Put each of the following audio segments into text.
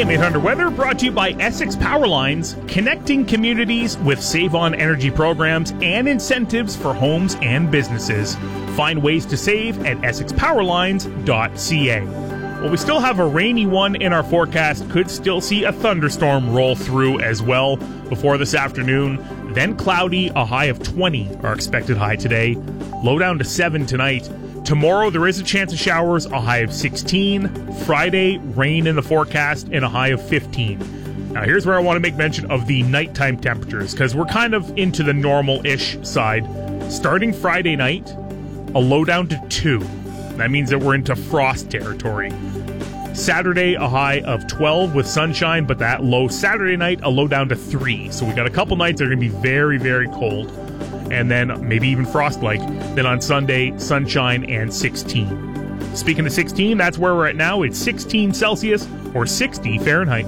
AM 800 weather brought to you by Essex Power Lines, connecting communities with save-on energy programs and incentives for homes and businesses. Find ways to save at essexpowerlines.ca. Well, we still have a rainy one in our forecast. Could still see a thunderstorm roll through as well before this afternoon. Then cloudy, a high of 20, our expected high today. Low down to 7 tonight. Tomorrow, there is a chance of showers, a high of 16. Friday, rain in the forecast, and a high of 15. Now, here's where I want to make mention of the nighttime temperatures, because we're kind of into the normal-ish side. Starting Friday night, a low down to 2. That means that we're into frost territory. Saturday, a high of 12 with sunshine, but that low Saturday night, a low down to 3. So we got a couple nights that are going to be very, very cold. And then maybe even frost-like. Then on Sunday, sunshine and 16. Speaking of 16, that's where we're at now. It's 16 Celsius or 60 Fahrenheit.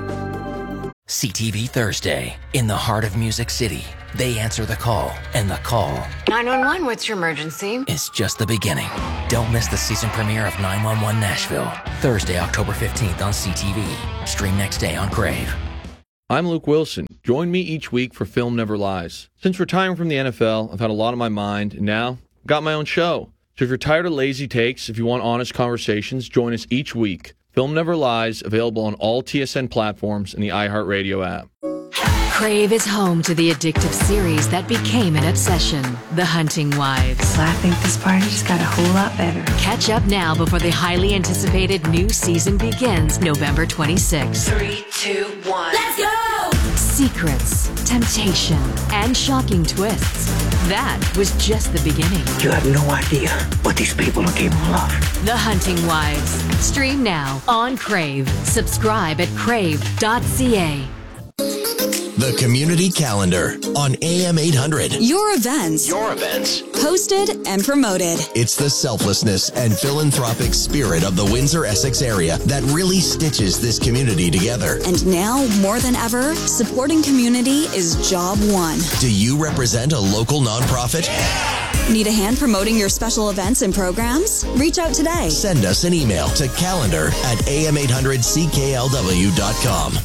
CTV Thursday. In the heart of Music City, they answer the call, and the call 911, what's your emergency? is just the beginning. Don't miss the season premiere of 911 Nashville. Thursday, October 15th on CTV. Stream next day on Crave. I'm Luke Wilson. Join me each week for Film Never Lies. Since retiring from the NFL, I've had a lot on my mind, and now I've got my own show. So if you're tired of lazy takes, if you want honest conversations, join us each week. Film Never Lies, available on all TSN platforms and the iHeartRadio app. Crave is home to the addictive series that became an obsession, The Hunting Wives. I think this party just got a whole lot better. Catch up now before the highly anticipated new season begins November 26th. 3, 2, 1. Let's go! Secrets, temptation, and shocking twists. That was just the beginning. You have no idea what these people are capable of. The Hunting Wives. Stream now on Crave. Subscribe at crave.ca. The Community Calendar on AM 800. Your events. Hosted and promoted. It's the selflessness and philanthropic spirit of the Windsor-Essex area that really stitches this community together. And now, more than ever, supporting community is job one. Do you represent a local nonprofit? Need a hand promoting your special events and programs? Reach out today. Send us an email to calendar@am800cklw.com.